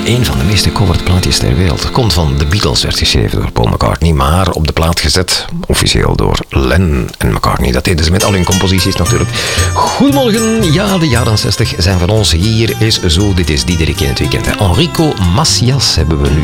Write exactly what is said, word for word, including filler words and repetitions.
een van de meest gecoverde plaatjes ter wereld. Komt van The Beatles, werd geschreven door Paul McCartney, maar op de plaat gezet, officieel door Lennon en McCartney. Dat deden ze met al hun composities natuurlijk. Goedemorgen, ja, de jaren zestig zijn van ons. Hier is Zo, dit is Diederik in het weekend. Enrico Macias hebben we nu